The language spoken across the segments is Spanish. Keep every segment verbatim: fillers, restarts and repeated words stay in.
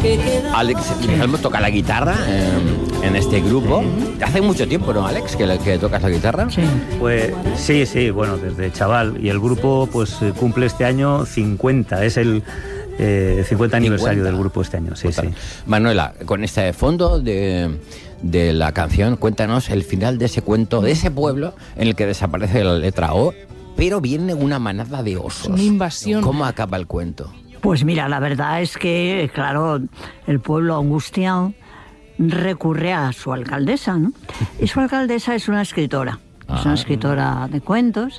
Alex Villalmo toca la guitarra eh, en este grupo. Hace mucho tiempo, ¿no, Alex, que, que tocas la guitarra? Sí. Pues sí, sí, bueno, desde chaval. Y el grupo pues cumple este año cincuenta, es el eh, cincuenta aniversario del grupo este año. Sí, sí. Manuela, con este fondo de, de la canción, cuéntanos el final de ese cuento, de ese pueblo en el que desaparece la letra O, pero viene una manada de osos. Una invasión. ¿Cómo acaba el cuento? Pues mira, la verdad es que, claro, el pueblo angustiado recurre a su alcaldesa, ¿no? Y su alcaldesa es una escritora. Es una escritora de cuentos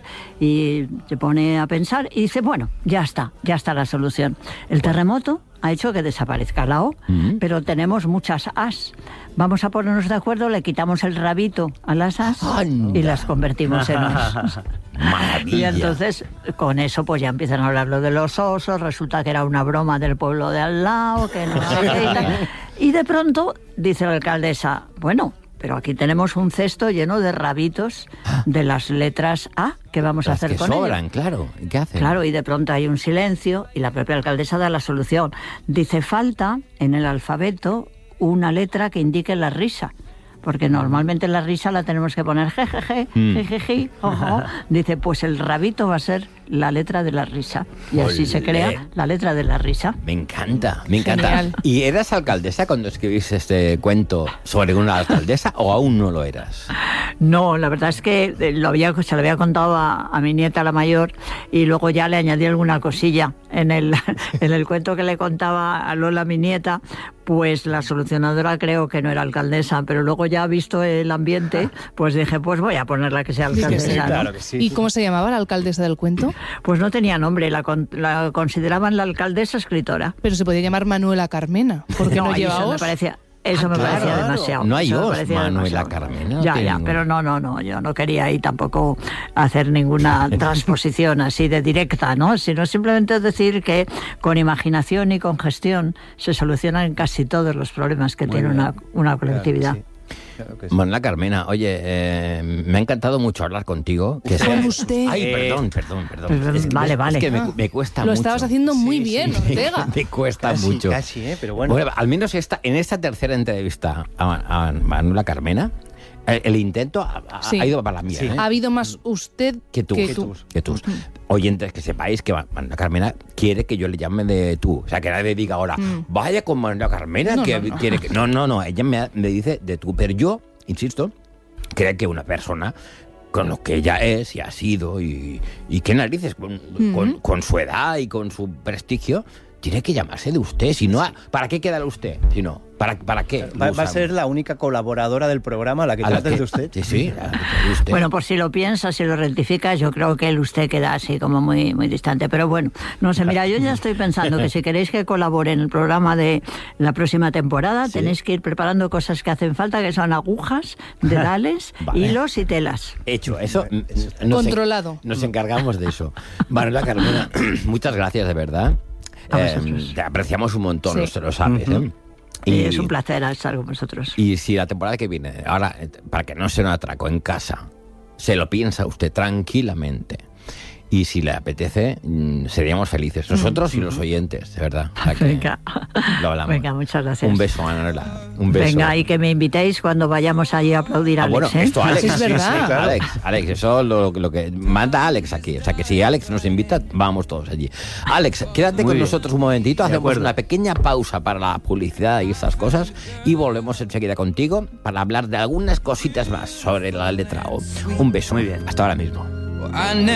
y se pone a pensar y dice, bueno, ya está, ya está la solución. El terremoto ha hecho que desaparezca la O, uh-huh. pero tenemos muchas As. Vamos a ponernos de acuerdo, le quitamos el rabito a las As ¡Anda! Y las convertimos en Os. Maravilla. Y entonces, con eso, pues ya empiezan a hablar lo de los osos, resulta que era una broma del pueblo de al lado, que no sé qué y tal. Y de pronto, dice la alcaldesa, bueno, pero aquí tenemos un cesto lleno de rabitos de las letras A que vamos las a hacer que con sobran, ello. claro. ¿Y qué hacen? Claro, y de pronto hay un silencio y la propia alcaldesa da la solución. Dice, falta en el alfabeto una letra que indique la risa. Porque normalmente la risa la tenemos que poner jejeje, jejeje, ojo. Dice, pues el rabito va a ser la letra de la risa. Y así Olé. se crea la letra de la risa. Me encanta, me encanta. Genial. ¿Y eras alcaldesa cuando escribiste este cuento sobre una alcaldesa o aún no lo eras? No, la verdad es que lo había, se lo había contado a, a mi nieta, la mayor, y luego ya le añadí alguna cosilla. En el, en el cuento que le contaba a Lola, mi nieta, pues la solucionadora creo que no era alcaldesa, pero luego ya visto el ambiente, pues dije, pues voy a ponerla que sea alcaldesa. Sí, ¿no? claro que sí. ¿Y cómo se llamaba la alcaldesa del cuento? Pues no tenía nombre, la, con, la consideraban la alcaldesa escritora. Pero se podía llamar Manuela Carmena, porque no, no ay, lleva eso os. me parecía, eso Ah, me claro, parecía claro. demasiado. No hay eso me os, parecía Manuela demasiado. Carmena. No ya, tiene ya, ningún- pero no, no, no, yo no quería ahí tampoco hacer ninguna transposición así de directa, ¿no? Sino simplemente decir que con imaginación y con gestión se solucionan casi todos los problemas que Muy tiene bien. una, una colectividad. Claro que sí. Claro que sí. Manuela Carmena, oye, eh, me ha encantado mucho hablar contigo. Que Con usted. Ay, Eh, perdón, perdón, perdón. Perdón, Es que, vale, es vale. que me, Ah, me cuesta Lo mucho. estabas haciendo muy Sí, bien, sí. Ortega. Me cuesta Casi, mucho. casi, ¿eh? Pero bueno. Bueno, al menos esta, en esta tercera entrevista a, a Manuela Carmena, el, el intento ha, ha- Sí. ha ido para la mía. Sí. ¿eh? Ha habido más usted Que tú. que Que tú. Que tú. Oyentes, que sepáis que Manuela Carmena quiere que yo le llame de tú. O sea, que nadie diga ahora, Mm. vaya con Manuela Carmena, No, que no, no. quiere que... No, no, no, ella me, me dice de tú. Pero yo, insisto, creo que una persona con lo que ella es y ha sido y, y qué narices, con, Mm. con, con su edad y con su prestigio, tiene que llamarse de usted. Si no, ¿para qué queda el usted? Si no, ¿para, para qué? Va, lo va a usamos? ser la única colaboradora del programa a la que ¿A la trates que- de usted. Sí, sí, a la que de usted. Bueno, pues si lo piensas, si lo rectificas, yo creo que el usted queda así como muy, muy distante. Pero bueno, no sé, mira, yo ya estoy pensando que si queréis que colabore en el programa de la próxima temporada, Sí. tenéis que ir preparando cosas que hacen falta, que son agujas, dedales, Vale. hilos y telas. Hecho, eso... Bueno, eso nos en- Controlado. Nos encargamos de eso. Manuela Carmena, muchas gracias, de verdad. A Eh, vosotros. te apreciamos un montón, Sí. no se lo sabes. Ujú. ¿eh? Y es un placer estar con vosotros. Y si la temporada que viene, ahora, eh, para que no sea un atraco en casa, se lo piensa usted tranquilamente. Y si le apetece, mm, seríamos felices. Nosotros y los oyentes, de verdad. O sea que Venga. lo hablamos. Venga, muchas gracias. Un beso, Manuela. Un beso. Venga, y que me invitéis cuando vayamos allí a aplaudir a Ah, Alex, bueno, ¿eh? esto Alex. Sí, es verdad. claro. Alex, Alex, eso lo, lo que manda Alex aquí. O sea que si Alex nos invita, vamos todos allí. Alex, quédate Muy con bien. nosotros un momentito, De hacemos acuerdo. una pequeña pausa para la publicidad y estas cosas y volvemos enseguida contigo para hablar de algunas cositas más sobre la letra O. Un beso. Muy bien. Hasta ahora mismo. I never